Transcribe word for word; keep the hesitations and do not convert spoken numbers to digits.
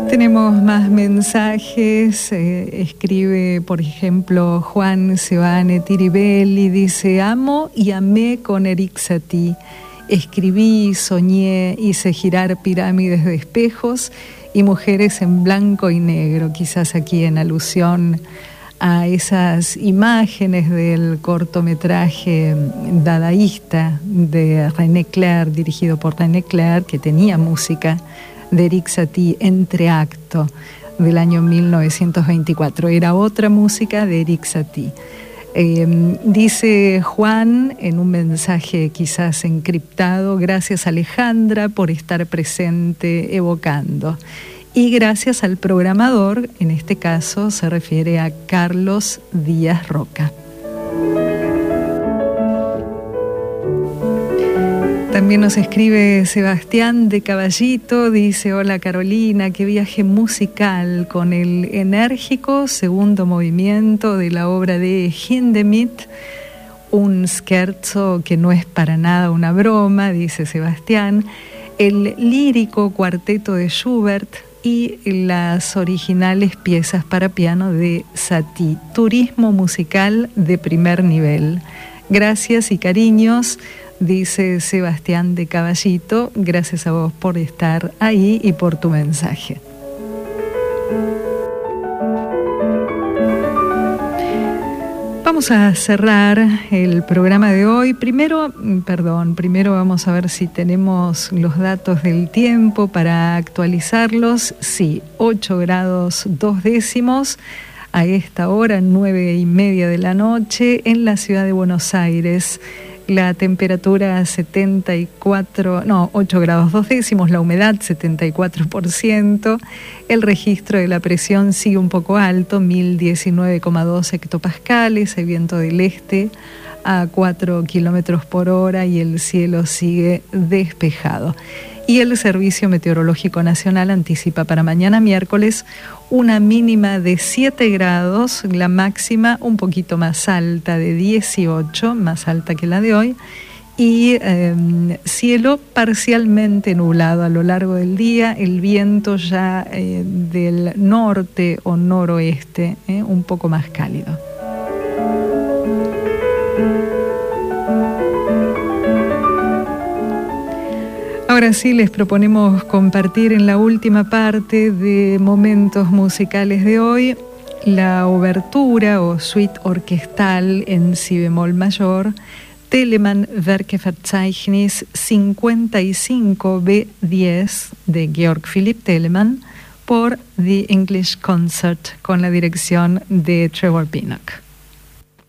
Tenemos más mensajes. Eh, escribe, por ejemplo, Juan Sebane Tiribelli, dice: amo y amé con Erik Satie. Escribí, soñé, hice girar pirámides de espejos y mujeres en blanco y negro, quizás aquí en alusión a esas imágenes del cortometraje dadaísta de René Clair, dirigido por René Clair, que tenía música de Erik Satie, Entreacto, del año mil novecientos veinticuatro. Era otra música de Erik Satie. Eh, dice Juan en un mensaje quizás encriptado: gracias Alejandra por estar presente evocando. Y gracias al programador, en este caso se refiere a Carlos Díaz Roca. También nos escribe Sebastián de Caballito, dice: hola Carolina, qué viaje musical con el enérgico segundo movimiento de la obra de Hindemith, un scherzo que no es para nada una broma, dice Sebastián, el lírico cuarteto de Schubert y las originales piezas para piano de Satie, turismo musical de primer nivel. Gracias y cariños, dice Sebastián de Caballito. Gracias a vos por estar ahí y por tu mensaje. Vamos a cerrar el programa de hoy. Primero, perdón, primero vamos a ver si tenemos los datos del tiempo para actualizarlos. Sí, ocho grados dos décimos a esta hora, nueve y media de la noche, en la ciudad de Buenos Aires. La temperatura setenta y cuatro, no, ocho grados dos décimos, la humedad setenta y cuatro por ciento, el registro de la presión sigue un poco alto, mil diecinueve coma dos hectopascales, el viento del este a cuatro kilómetros por hora y el cielo sigue despejado. Y el Servicio Meteorológico Nacional anticipa para mañana miércoles una mínima de siete grados, la máxima un poquito más alta de dieciocho, más alta que la de hoy, y eh, cielo parcialmente nublado a lo largo del día, el viento ya eh, del norte o noroeste, eh, un poco más cálido. Ahora sí les proponemos compartir en la última parte de Momentos Musicales de hoy la obertura o suite orquestal en si bemol mayor, Telemann Werkeverzeichnis cincuenta y cinco B diez de Georg Philipp Telemann por The English Concert con la dirección de Trevor Pinnock.